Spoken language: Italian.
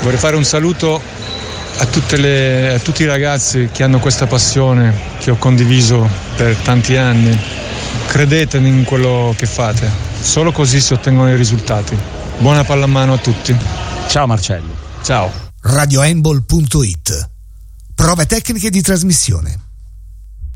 Vorrei fare un saluto a tutti i ragazzi che hanno questa passione che ho condiviso per tanti anni. Credete in quello che fate, solo così si ottengono i risultati. Buona pallamano a tutti. Ciao Marcello. Ciao. radiohandball.it. Prove tecniche di trasmissione.